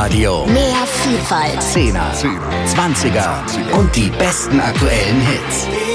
Hitradio. Mehr Vielfalt. 10er, 20er und die besten aktuellen Hits.